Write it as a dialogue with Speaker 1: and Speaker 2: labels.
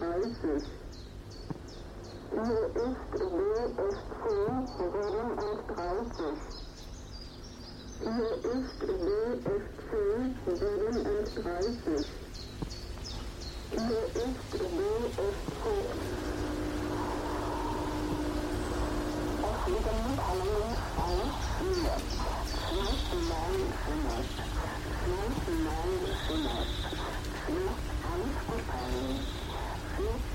Speaker 1: 37. Hier ist BSC 37. Hier ist BSC 37. Hier ist BSC. Es liegen Mitteilungen an 4. 29,5. 29,5. 4 ausgefallen. 4